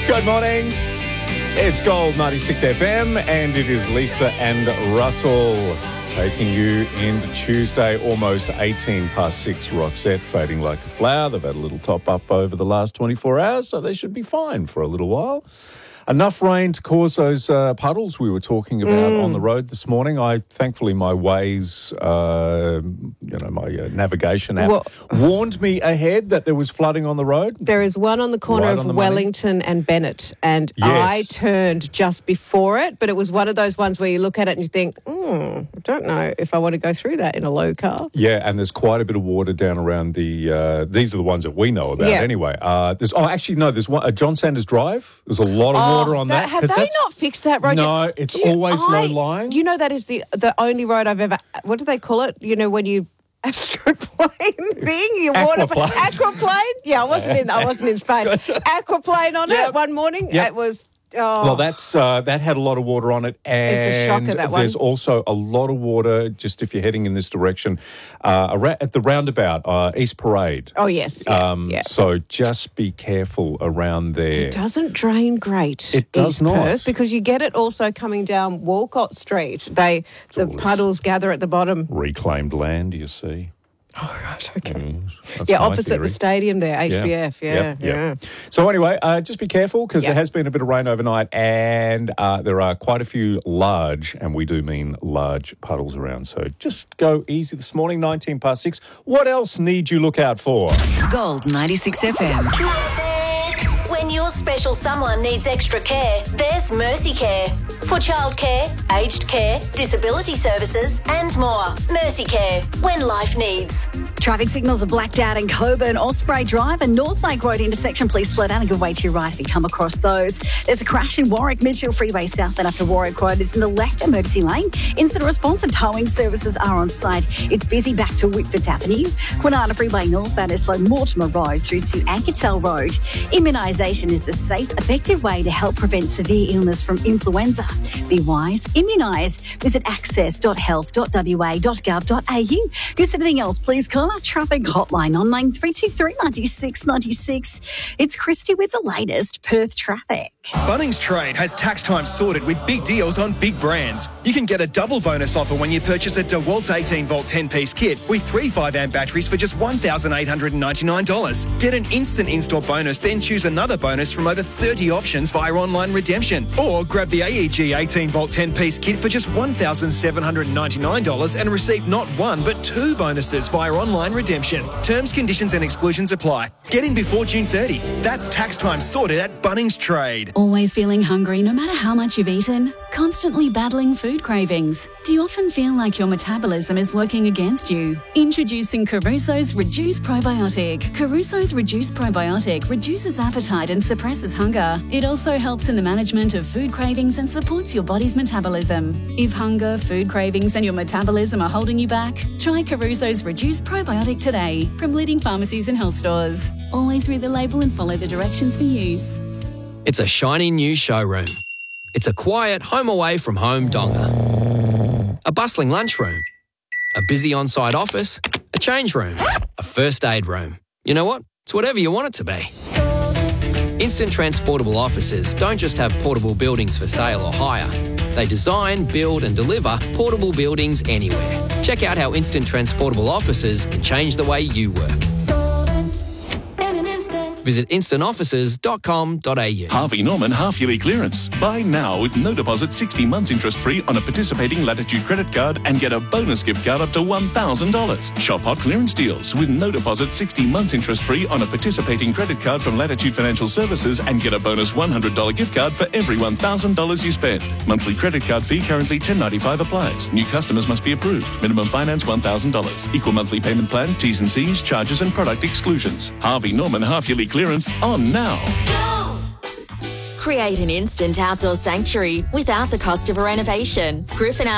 Good morning. It's Gold 96 FM and it is Lisa and Russell taking you into Tuesday, almost 18 past 6. Roxette fading like a flower. They've had a little top up over the last 24 hours, so they should be fine for a little while. Enough rain to cause those puddles we were talking about on the road this morning. Thankfully, my Waze, my navigation app warned me ahead that there was flooding on the road. There is one on the corner of Wellington and Bennett, and I turned just before it, but it was one of those ones where you look at it and you think, I don't know if I want to go through that in a low car. Yeah, and there's quite a bit of water down around the, these are the ones that we know about anyway. There's one, John Sanders Drive. There's a lot of water on that. Have they not fixed that road? No, it's always low-lying. You know, that is the only road I've ever... What do they call it? You know, when you... Astroplane thing? Aquaplane? Yeah, I wasn't in space. Aquaplane on it one morning. Yep. It was... Well, that had a lot of water on it, and it's a shocker, that one. There's also a lot of water just if you're heading in this direction at the roundabout, East Parade. Oh yes, So just be careful around there. It doesn't drain great. It does not, Perth, because you get it also coming down Walcott Street. The puddles gather at the bottom. Reclaimed land, you see. Oh, right, okay. My opposite theory. the stadium there, HBF, yeah. So anyway, just be careful because there has been a bit of rain overnight and there are quite a few large, and we do mean large, puddles around. So just go easy this morning, 19 past 6. What else need you look out for? Gold 96 FM. When your special someone needs extra care, there's Mercy Care. For childcare, aged care, disability services and more. Mercy Care, when life needs. Traffic signals are blacked out in Coburn, Osprey Drive and North Lake Road intersection. Please slow down and give way to your right if you come across those. There's a crash in Warwick, Mitchell Freeway South and after Warwick Road is in the left emergency lane. Incident response and towing services are on site. It's busy back to Whitfords Avenue. Kwinana Freeway northbound is slow Mortimer Road through to Anketel Road. Immunisation is the safe, effective way to help prevent severe illness from influenza. Be wise, immunise. Visit access.health.wa.gov.au. If there's anything else, please call our traffic hotline on 9323 96 96. It's Christy with the latest Perth traffic. Bunnings Trade has tax time sorted with big deals on big brands. You can get a double bonus offer when you purchase a DeWalt 18-volt 10-piece kit with 3 5-amp batteries for just $1,899. Get an instant install bonus, then choose another bonus from over 30 options via online redemption. Or grab the AEG 18-volt 10-piece kit for just $1,799 and receive not one but 2 bonuses via online redemption. Terms, conditions and exclusions apply. Get in before June 30. That's tax time sorted at Bunnings Trade. Always feeling hungry no matter how much you've eaten? Constantly battling food cravings? Do you often feel like your metabolism is working against you? Introducing Caruso's Reduce Probiotic. Caruso's Reduce Probiotic reduces appetite and suppresses hunger. It also helps in the management of food cravings and supports your body's metabolism. If hunger, food cravings and your metabolism are holding you back, try Caruso's Reduce Probiotic today from leading pharmacies and health stores. Always read the label and follow the directions for use. It's a shiny new showroom. It's a quiet home away from home donga. A bustling lunchroom. A busy on-site office. A change room. A first aid room. You know what? It's whatever you want it to be. Instant Transportable Offices don't just have portable buildings for sale or hire. They design, build and deliver portable buildings anywhere. Check out how Instant Transportable Offices can change the way you work. Visit instantoffices.com.au. Harvey Norman half-yearly clearance. Buy now with no deposit, 60 months interest-free on a participating Latitude credit card and get a bonus gift card up to $1,000. Shop hot clearance deals with no deposit, 60 months interest-free on a participating credit card from Latitude Financial Services and get a bonus $100 gift card for every $1,000 you spend. Monthly credit card fee currently $10.95 applies. New customers must be approved. Minimum finance $1,000. Equal monthly payment plan, T's and C's, charges and product exclusions. Harvey Norman half-yearly clearance on now. Create an instant outdoor sanctuary without the cost of a renovation. Griffin